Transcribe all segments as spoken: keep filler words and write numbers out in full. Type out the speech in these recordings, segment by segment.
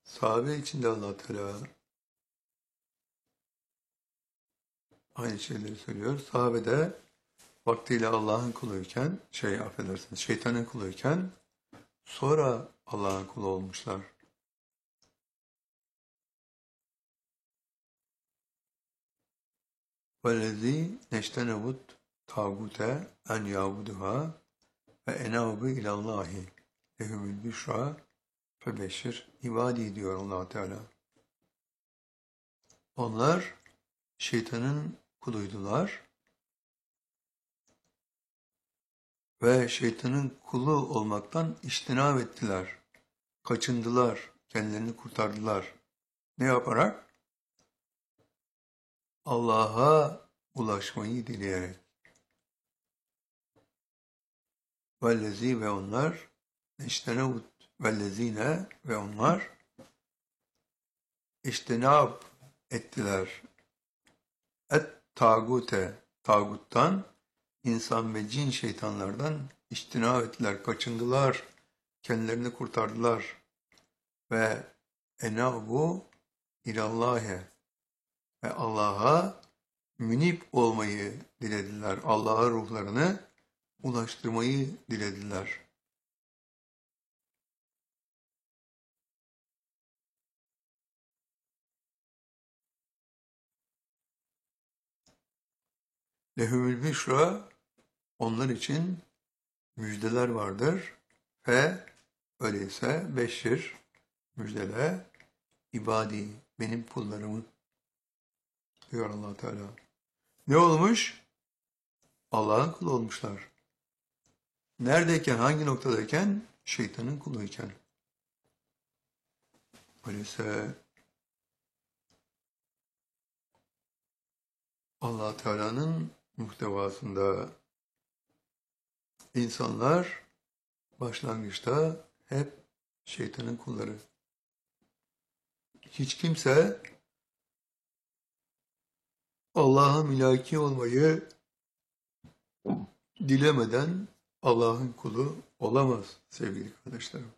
Sahabe içinde Allah Teala aynı şeyleri söylüyor. Sahabe de vaktiyle Allah'ın kuluyken, şey affedersiniz, şeytanın kuluyken sonra Allah'ın kulu olmuşlar. وَالَّذ۪ي نَجْتَنَبُتْ تَاغُوتَ اَنْ يَعْبُدُهَا وَاَنَابُ اِلَى اللّٰهِ لَهُمُ الْبِشْرَى febeşir ibadi diyor Allah Teala. Onlar şeytanın kuluydular ve şeytanın kulu olmaktan içtinab ettiler. Kaçındılar, kendilerini kurtardılar. Ne yaparak? Allah'a ulaşmayı dileyerek. Vellezi ve onlar iştenabut vellezine ve onlar iştenab ettiler. Et tagute taguttan insan ve cin şeytanlardan iştinab ettiler, kaçındılar, kendilerini kurtardılar ve enabu ilallahi ve Allah'a münip olmayı dilediler. Allah'a ruhlarını ulaştırmayı dilediler. Lehumül büşra onlar için müjdeler vardır ve öyleyse beşir müjdele ibadi benim kullarımı diyor Allah Teala. Ne olmuş? Allah'ın kulu olmuşlar. Neredeyken, hangi noktadayken? Şeytanın kuluyken. Öyleyse Allah Teala'nın muhtevasında insanlar başlangıçta hep şeytanın kulları. Hiç kimse Allah'a mülaki olmayı dilemeden Allah'ın kulu olamaz sevgili kardeşlerim.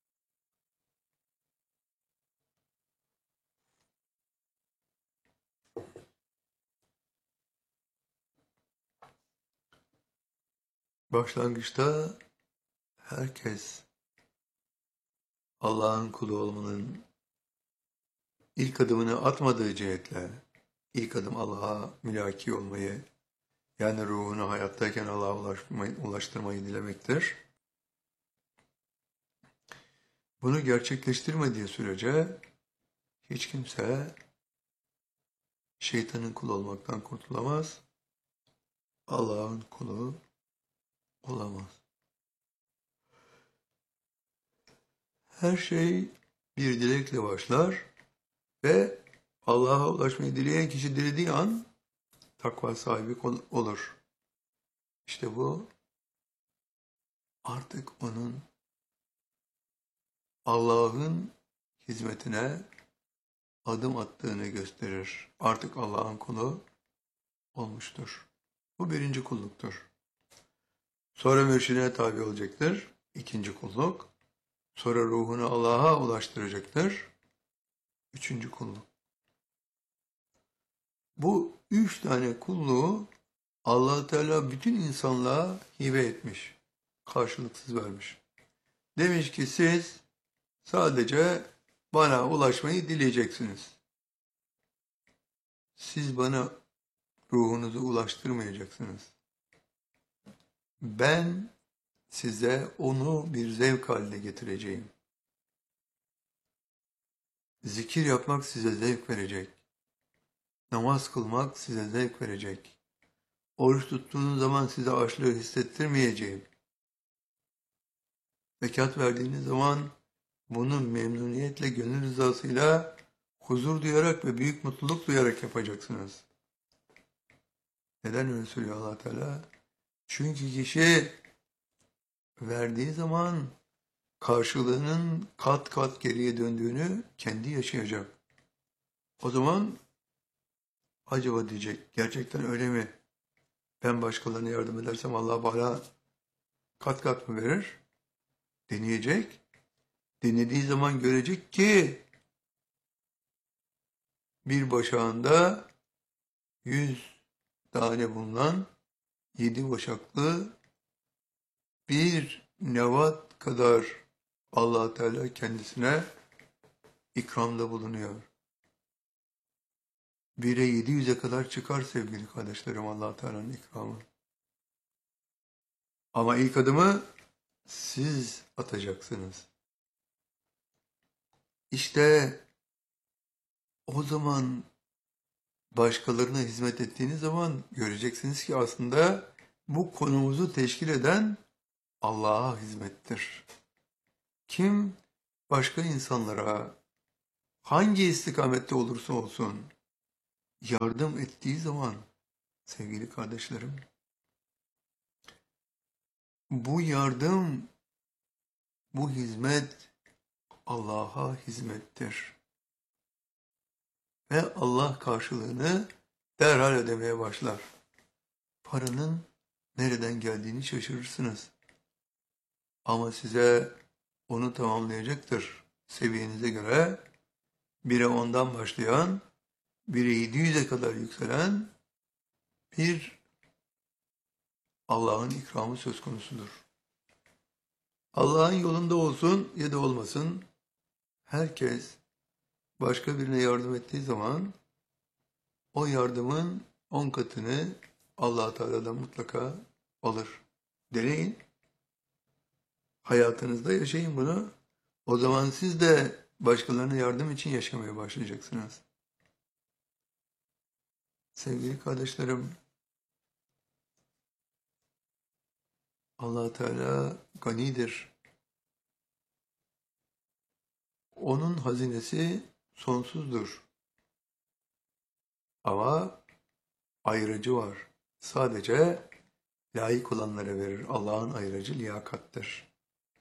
Başlangıçta herkes Allah'ın kulu olmanın ilk adımını atmadığı cihetle ilk adım Allah'a mülaki olmayı, yani ruhunu hayattayken Allah'a ulaştırmayı, ulaştırmayı dilemektir. Bunu gerçekleştirmediği sürece hiç kimse şeytanın kulu olmaktan kurtulamaz, Allah'ın kulu olamaz. Her şey bir dilekle başlar ve Allah'a ulaşmayı dileyen kişi dilediği an takva sahibi olur. İşte bu artık onun Allah'ın hizmetine adım attığını gösterir. Artık Allah'ın kulu olmuştur. Bu birinci kulluktur. Sonra mürşidine tabi olacaktır. İkinci kulluk. Sonra ruhunu Allah'a ulaştıracaktır. Üçüncü kulluk. Bu üç tane kulluğu Allah Teala bütün insanlığa hibe etmiş. Karşılıksız vermiş. Demiş ki siz sadece bana ulaşmayı dileyeceksiniz. Siz bana ruhunuzu ulaştırmayacaksınız. Ben size onu bir zevk haline getireceğim. Zikir yapmak size zevk verecek. Namaz kılmak size zevk verecek. Oruç tuttuğunuz zaman size açlığı hissettirmeyeceğim. Zekat verdiğiniz zaman bunu memnuniyetle, gönül rızasıyla, huzur duyarak ve büyük mutluluk duyarak yapacaksınız. Neden öyle söylüyor Allah Teala? Çünkü kişi verdiği zaman karşılığının kat kat geriye döndüğünü kendi yaşayacak. O zaman acaba diyecek, gerçekten öyle mi? Ben başkalarına yardım edersem Allah bana kat kat mı verir? Deneyecek. Denediği zaman görecek ki bir başağında yüz tane bulunan yedi başaklı bir nevat kadar Allah Teala kendisine ikramda bulunuyor. Bire yedi yüze kadar çıkar sevgili kardeşlerim Allah Teala'nın ikramı. Ama ilk adımı siz atacaksınız. İşte o zaman başkalarına hizmet ettiğiniz zaman göreceksiniz ki aslında bu konumuzu teşkil eden Allah'a hizmettir. Kim başka insanlara hangi istikamette olursa olsun yardım ettiği zaman sevgili kardeşlerim, bu yardım, bu hizmet Allah'a hizmettir. Ve Allah karşılığını derhal ödemeye başlar. Paranın nereden geldiğini şaşırırsınız. Ama size onu tamamlayacaktır. Seviyenize göre bire ondan başlayan, bire yedi yüze kadar yükselen bir Allah'ın ikramı söz konusudur. Allah'ın yolunda olsun ya da olmasın, herkes başka birine yardım ettiği zaman o yardımın on katını Allah Teala'dan mutlaka alır. Deneyin. Hayatınızda yaşayın bunu. O zaman siz de başkalarına yardım için yaşamaya başlayacaksınız. Sevgili kardeşlerim, Allah Teala ganidir. Onun hazinesi sonsuzdur. Ama ayrıcı var. Sadece layık olanlara verir. Allah'ın ayrıcı liyakattır.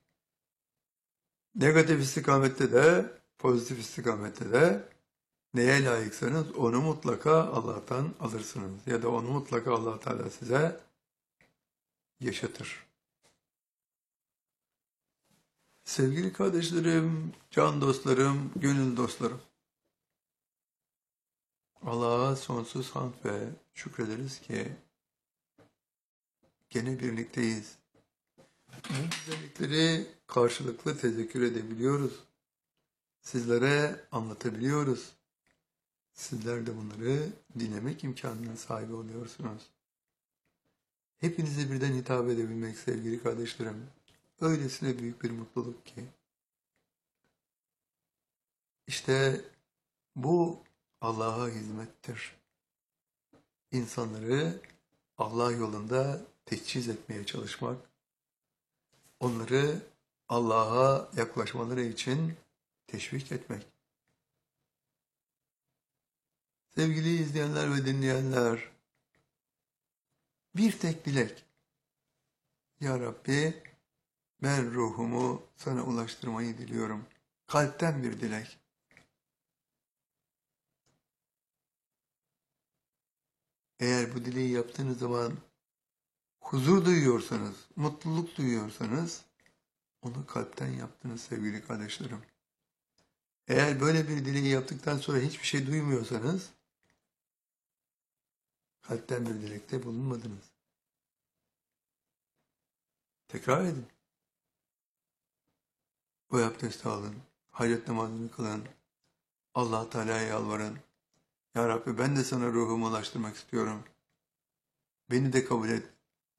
Negatif istikamette de, pozitif istikamette de neye layıksanız onu mutlaka Allah'tan alırsınız. Ya da onu mutlaka Allah Teala size yaşatır. Sevgili kardeşlerim, can dostlarım, gönül dostlarım. Allah'a sonsuz hamd ve şükrederiz ki gene birlikteyiz. Bu güzellikleri karşılıklı tezekkür edebiliyoruz. Sizlere anlatabiliyoruz. Sizler de bunları dinlemek imkanına sahip oluyorsunuz. Hepinize birden hitap edebilmek sevgili kardeşlerim, öylesine büyük bir mutluluk ki. İşte bu Allah'a hizmettir. İnsanları Allah yolunda teçhiz etmeye çalışmak, onları Allah'a yaklaşmaları için teşvik etmek. Sevgili izleyenler ve dinleyenler, bir tek dilek. Ya Rabbi, ben ruhumu sana ulaştırmayı diliyorum. Kalpten bir dilek. Eğer bu dileği yaptığınız zaman huzur duyuyorsanız, mutluluk duyuyorsanız onu kalpten yaptınız sevgili kardeşlerim. Eğer böyle bir dileği yaptıktan sonra hiçbir şey duymuyorsanız kalpten bir dilekte bulunmadınız. Tekrar edin. Bu abdesti alın, hayret namazını kılın, Allah Teala'ya yalvarın. Ya Rabbi ben de sana ruhumu ulaştırmak istiyorum. Beni de kabul et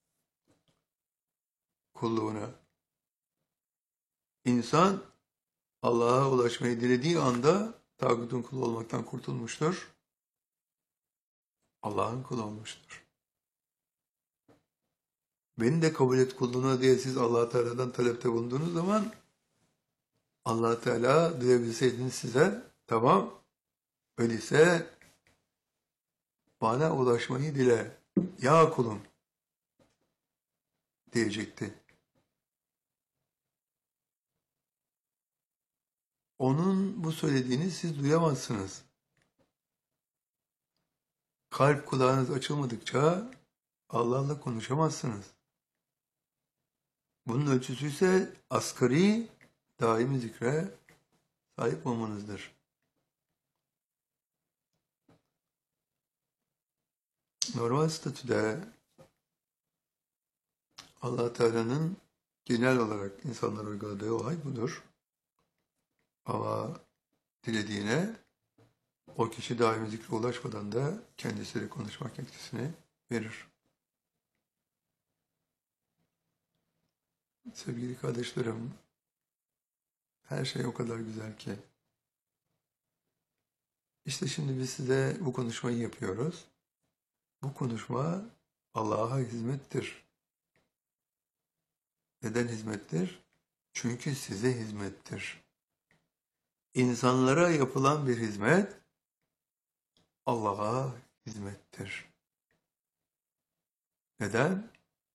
kulluğuna. İnsan Allah'a ulaşmayı dilediği anda tağutun kulu olmaktan kurtulmuştur. Allah'ın kulu olmuştur. Beni de kabul et kulluğuna diye siz Allah Teala'dan talepte bulunduğunuz zaman Allah Teala duyabilseydiniz size tamam öyleyse bana ulaşmayı dile ya kulum diyecekti. Onun bu söylediğini siz duyamazsınız. Kalp kulağınız açılmadıkça Allah'la konuşamazsınız. Bunun ölçüsü ise asgari daimi zikre sahip olmanızdır. Normal statüde Allah Teala'nın genel olarak insanlara uyguladığı olay budur. Ama dilediğine o kişi daimi zikre ulaşmadan da kendisiyle konuşmak yetkisini verir. Sevgili kardeşlerim, her şey o kadar güzel ki. İşte şimdi biz size bu konuşmayı yapıyoruz. Bu konuşma Allah'a hizmettir. Neden hizmettir? Çünkü size hizmettir. İnsanlara yapılan bir hizmet Allah'a hizmettir. Neden?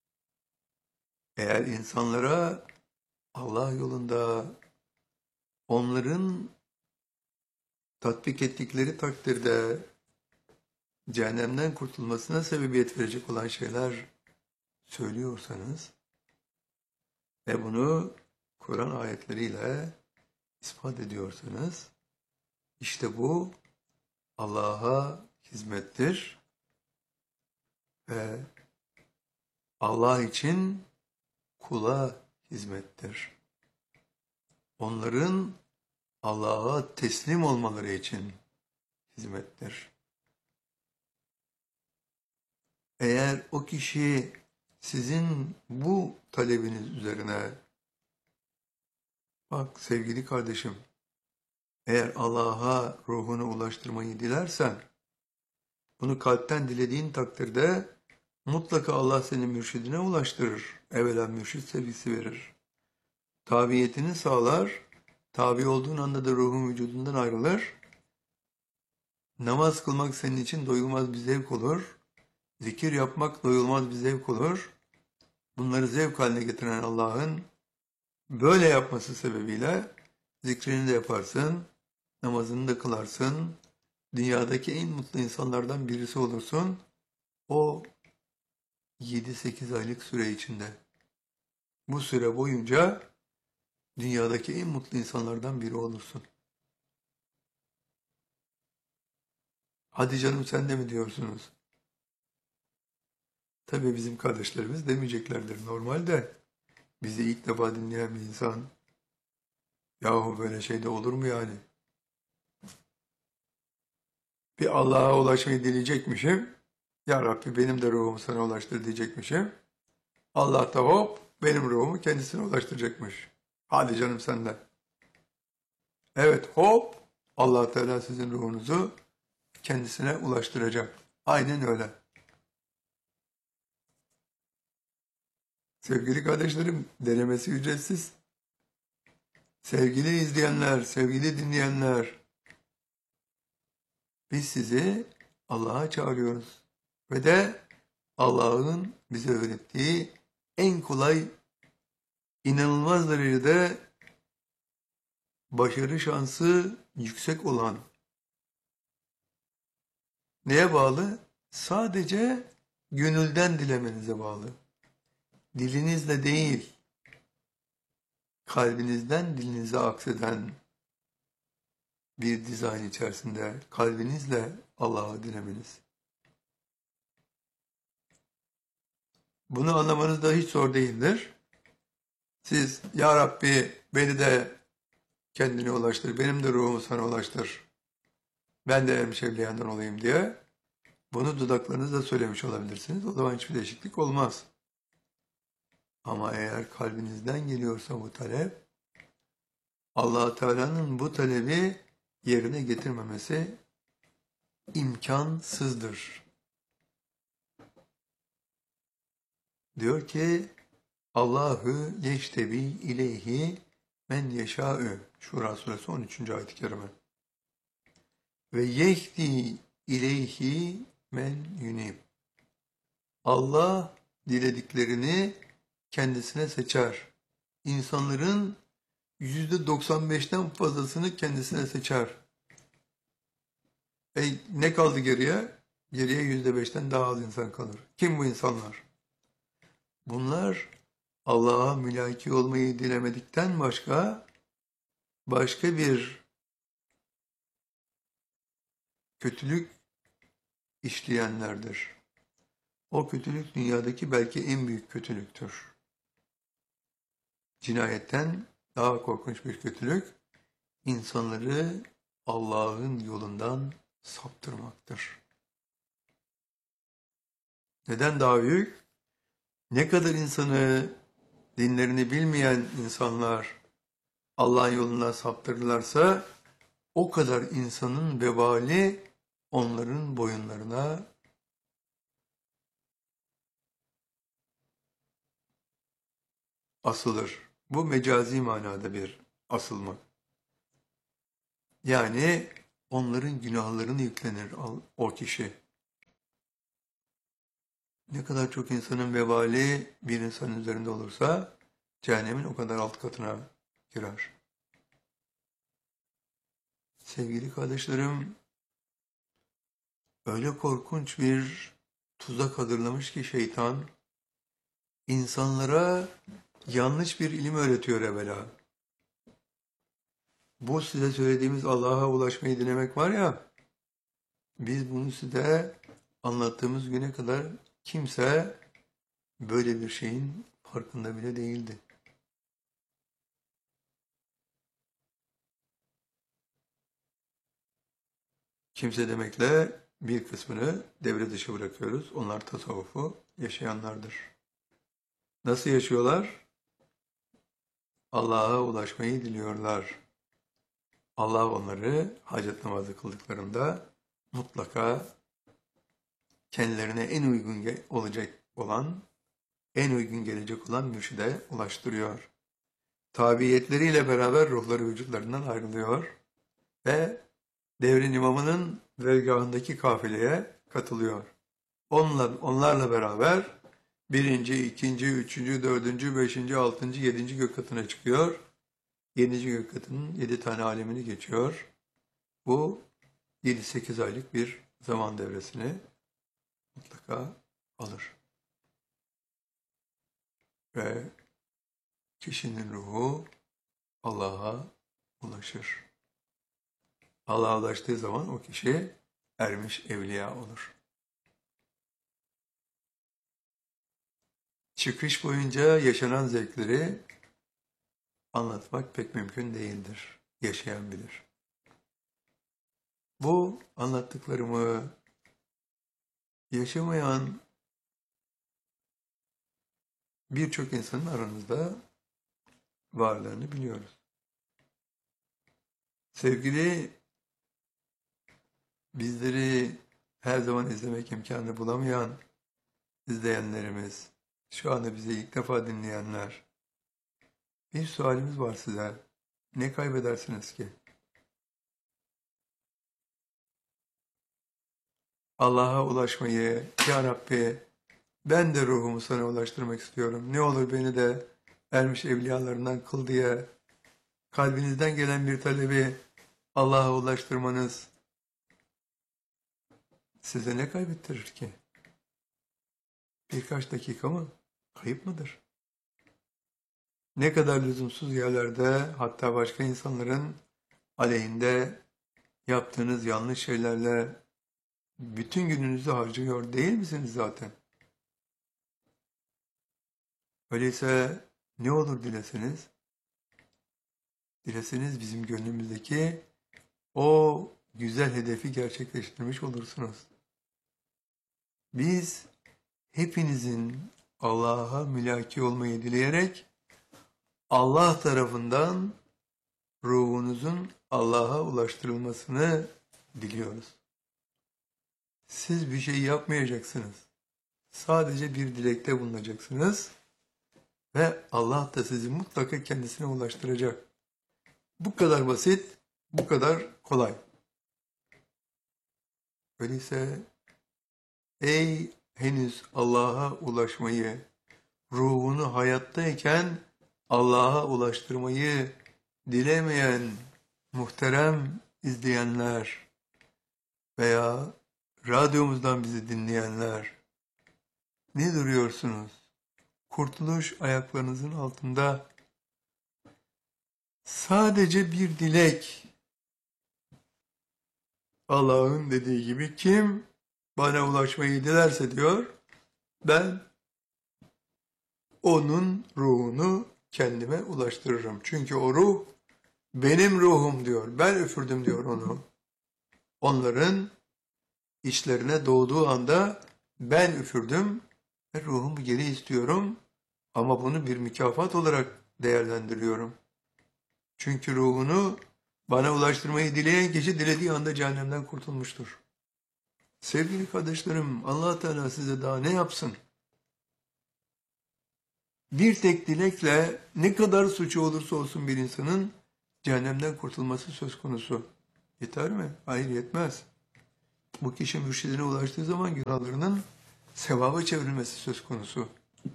Eğer insanlara Allah yolunda onların tatbik ettikleri takdirde cehennemden kurtulmasına sebebiyet verecek olan şeyler söylüyorsanız ve bunu Kur'an ayetleriyle ispat ediyorsanız işte bu Allah'a hizmettir ve Allah için kula hizmettir. Onların Allah'a teslim olmaları için hizmettir. Eğer o kişi sizin bu talebiniz üzerine, bak sevgili kardeşim, eğer Allah'a ruhunu ulaştırmayı dilersen, bunu kalpten dilediğin takdirde mutlaka Allah seni mürşidine ulaştırır. Evvela mürşid sevgisi verir. Tabiyetini sağlar. Tabi olduğun anda da ruhun vücudundan ayrılır. Namaz kılmak senin için doyulmaz bir zevk olur. Zikir yapmak doyulmaz bir zevk olur. Bunları zevk haline getiren Allah'ın böyle yapması sebebiyle zikrini de yaparsın, namazını da kılarsın, dünyadaki en mutlu insanlardan birisi olursun. O yedi sekiz aylık süre içinde. Bu süre boyunca dünyadaki en mutlu insanlardan biri olursun. Hadi canım sen de mi diyorsunuz? Tabii bizim kardeşlerimiz demeyeceklerdir normalde. Bizi ilk defa dinleyen bir insan, yahu böyle şey de olur mu yani? Bir Allah'a ulaşmayı dileyecekmişim. Ya Rabbi benim de ruhumu sana ulaştır diyecekmişim. Allah da hop benim ruhumu kendisine ulaştıracakmış. Hadi canım sen de. Evet hop Allah Teala sizin ruhunuzu kendisine ulaştıracak. Aynen öyle. Sevgili kardeşlerim, denemesi ücretsiz. Sevgili izleyenler, sevgili dinleyenler, biz sizi Allah'a çağırıyoruz. Ve de Allah'ın bize öğrettiği en kolay, inanılmaz derecede başarı şansı yüksek olan, neye bağlı? Sadece gönülden dilemenize bağlı. Dilinizle değil, kalbinizden dilinize akseden bir dizayn içerisinde kalbinizle Allah'ı dilemeniz. Bunu anlamanız da hiç zor değildir. Siz, Ya Rabbi beni de kendine ulaştır, benim de ruhumu sana ulaştır, ben de Ermişevliyan'dan olayım diye bunu dudaklarınızla söylemiş olabilirsiniz. O zaman hiçbir değişiklik olmaz. Ama eğer kalbinizden geliyorsa bu talep, Allah Teala'nın bu talebi yerine getirmemesi imkansızdır. Diyor ki Allahu yeştebi ileyhi men yeşâ'ü. Şura suresi on üçüncü ayet-i kerime. Ve yehdi ileyhi men yunib. Allah dilediklerini kendisine seçer. İnsanların yüzde doksan beşten fazlasını kendisine seçer. E ne kaldı geriye? Geriye yüzde beşten daha az insan kalır. Kim bu insanlar? Bunlar Allah'a mülaki olmayı dilemedikten başka başka bir kötülük işleyenlerdir. O kötülük dünyadaki belki en büyük kötülüktür. Cinayetten daha korkunç bir kötülük, insanları Allah'ın yolundan saptırmaktır. Neden daha büyük? Ne kadar insanı, dinlerini bilmeyen insanlar Allah'ın yolundan saptırırlarsa, o kadar insanın vebali onların boyunlarına asılır. Bu mecazi manada bir asılma. Yani onların günahlarını yüklenir o kişi. Ne kadar çok insanın vebali bir insanın üzerinde olursa cehennemin o kadar alt katına girer. Sevgili kardeşlerim, öyle korkunç bir tuzak hazırlamış ki şeytan, insanlara yanlış bir ilim öğretiyor evvela. Bu size söylediğimiz Allah'a ulaşmayı dilemek var ya, biz bunu size anlattığımız güne kadar kimse böyle bir şeyin farkında bile değildi. Kimse demekle bir kısmını devre dışı bırakıyoruz. Onlar tasavvufu yaşayanlardır. Nasıl yaşıyorlar? Allah'a ulaşmayı diliyorlar. Allah onları hacet namazı kıldıklarında mutlaka kendilerine en uygun olacak olan, en uygun gelecek olan mürşide ulaştırıyor. Tabiyetleriyle beraber ruhları vücutlarından ayrılıyor ve devrin imamının dergahındaki kafileye katılıyor. Onlar, onlarla beraber birinci, ikinci, üçüncü, dördüncü, beşinci, altıncı, yedinci gök katına çıkıyor. Yedinci gök katının yedi tane alemini geçiyor. Bu yedi sekiz aylık bir zaman devresini mutlaka alır. Ve kişinin ruhu Allah'a ulaşır. Allah'a ulaştığı zaman o kişi ermiş evliya olur. Çıkış boyunca yaşanan zevkleri anlatmak pek mümkün değildir. Yaşayan bilir. Bu anlattıklarımı yaşamayan birçok insanın aranızda varlığını biliyoruz. Sevgili, bizleri her zaman izlemek imkanı bulamayan izleyenlerimiz, şu anda bizi ilk defa dinleyenler, bir sualimiz var size. Ne kaybedersiniz ki? Allah'a ulaşmayı, Ya Rabbi, ben de ruhumu sana ulaştırmak istiyorum. Ne olur beni de ermiş evliyalarından kıl diye kalbinizden gelen bir talebi Allah'a ulaştırmanız size ne kaybettirir ki? Birkaç dakika mı? Kayıp mıdır? Ne kadar lüzumsuz yerlerde, hatta başka insanların aleyhinde yaptığınız yanlış şeylerle bütün gününüzü harcıyor değil misiniz zaten? Öyleyse ne olur dileseniz? Dileseniz bizim gönlümüzdeki o güzel hedefi gerçekleştirmiş olursunuz. Biz hepinizin Allah'a mülaki olmayı dileyerek Allah tarafından ruhunuzun Allah'a ulaştırılmasını diliyoruz. Siz bir şey yapmayacaksınız. Sadece bir dilekte bulunacaksınız ve Allah da sizi mutlaka kendisine ulaştıracak. Bu kadar basit, bu kadar kolay. Öyleyse ey henüz Allah'a ulaşmayı, ruhunu hayattayken Allah'a ulaştırmayı dilemeyen muhterem izleyenler veya radyomuzdan bizi dinleyenler, ne duruyorsunuz? Kurtuluş ayaklarınızın altında. Sadece bir dilek. Allah'ın dediği gibi kim bana ulaşmayı dilerse diyor, ben onun ruhunu kendime ulaştırırım. Çünkü o ruh benim ruhum diyor. Ben üfürdüm diyor onu. Onların içlerine doğduğu anda ben üfürdüm ve ruhumu geri istiyorum ama bunu bir mükafat olarak değerlendiriyorum. Çünkü ruhunu bana ulaştırmayı dileyen kişi dilediği anda cehennemden kurtulmuştur. Sevgili kardeşlerim, Allah Teala size daha ne yapsın? Bir tek dilekle ne kadar suçu olursa olsun bir insanın cehennemden kurtulması söz konusu. Yeter mi? Hayır, yetmez. Bu kişi mürşidine ulaştığı zaman günahlarının sevaba çevrilmesi söz konusu.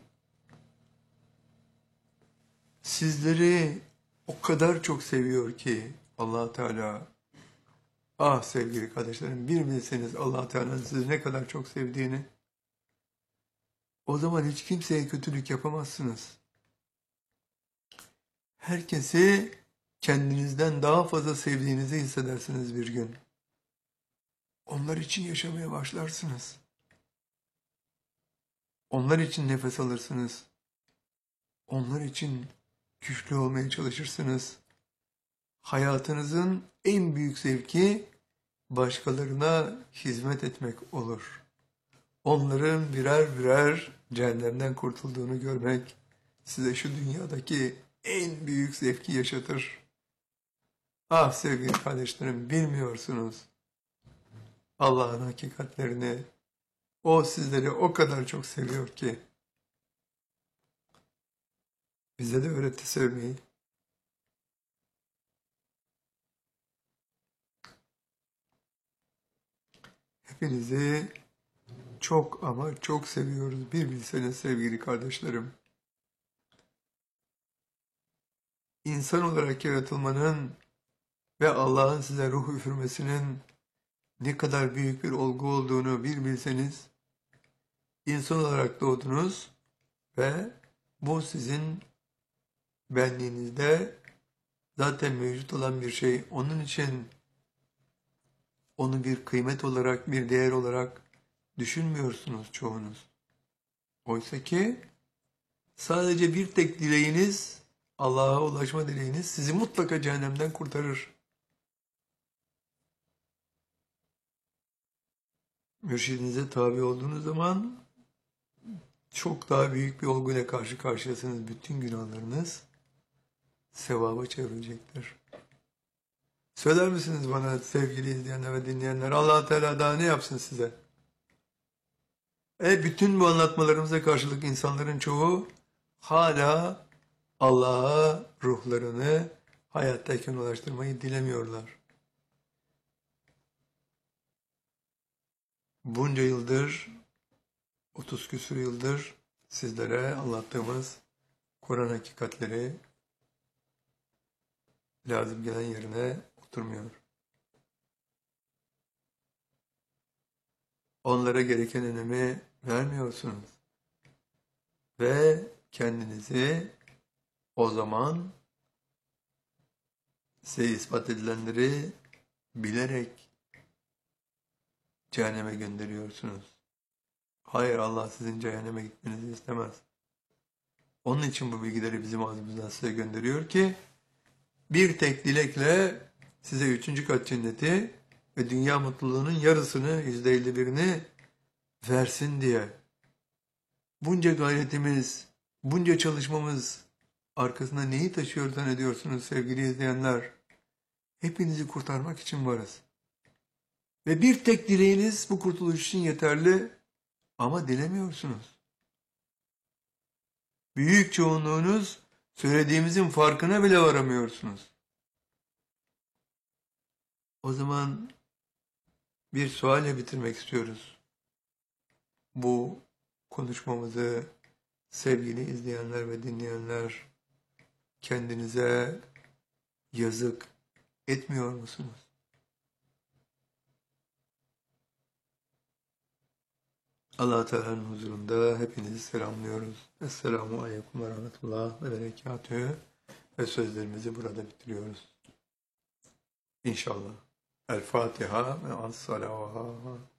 Sizleri o kadar çok seviyor ki Allah Teala. Ah sevgili kardeşlerim, bir bilseniz Allah Teala'nın sizi ne kadar çok sevdiğini. O zaman hiç kimseye kötülük yapamazsınız. Herkesi kendinizden daha fazla sevdiğinizi hissedersiniz bir gün. Onlar için yaşamaya başlarsınız. Onlar için nefes alırsınız. Onlar için güçlü olmaya çalışırsınız. Hayatınızın en büyük zevki başkalarına hizmet etmek olur. Onların birer birer cehennemden kurtulduğunu görmek size şu dünyadaki en büyük zevki yaşatır. Ah sevgili kardeşlerim, bilmiyorsunuz Allah'ın hakikatlerini. O sizleri o kadar çok seviyor ki bize de öğretti sevmeyi. Hepinizi çok ama çok seviyoruz. Bir bilseniz sevgili kardeşlerim. İnsan olarak yaratılmanın ve Allah'ın size ruh üfürmesinin ne kadar büyük bir olgu olduğunu bir bilseniz, insan olarak doğdunuz ve bu sizin benliğinizde zaten mevcut olan bir şey. Onun için onu bir kıymet olarak, bir değer olarak düşünmüyorsunuz çoğunuz. Oysa ki sadece bir tek dileğiniz, Allah'a ulaşma dileğiniz sizi mutlaka cehennemden kurtarır. Mürşidinize tabi olduğunuz zaman çok daha büyük bir olguyla karşı karşıyasınız. Bütün günahlarınız sevaba çevrilecektir. Söyler misiniz bana sevgili izleyenler ve dinleyenler, Allah Teala daha ne yapsın size? E bütün bu anlatmalarımıza karşılık insanların çoğu hala Allah'a ruhlarını hayattayken ulaştırmayı dilemiyorlar. Bunca yıldır, otuz küsur yıldır sizlere anlattığımız Kur'an hakikatleri lazım gelen yerine oturmuyor. Onlara gereken önemi vermiyorsunuz. Ve kendinizi o zaman size ispat edilenleri bilerek cehenneme gönderiyorsunuz. Hayır, Allah sizin cehenneme gitmenizi istemez. Onun için bu bilgileri bizim ağzımızdan size gönderiyor ki bir tek dilekle size üçüncü kat cenneti ve dünya mutluluğunun yarısını, yüzde elli birini versin diye. Bunca gayretimiz, bunca çalışmamız arkasında neyi taşıyor zannediyorsunuz sevgili izleyenler? Hepinizi kurtarmak için varız. Ve bir tek dileğiniz bu kurtuluş için yeterli ama dilemiyorsunuz. Büyük çoğunluğunuz söylediğimizin farkına bile varamıyorsunuz. O zaman bir sualle bitirmek istiyoruz. Bu konuşmamızı sevgili izleyenler ve dinleyenler, kendinize yazık etmiyor musunuz? Allah Teala'nın huzurunda hepinizi selamlıyoruz. Esselamu Aleyküm ve Rahmetullah ve Berekatühü ve sözlerimizi burada bitiriyoruz. İnşallah. El Fatiha ve as-salavat.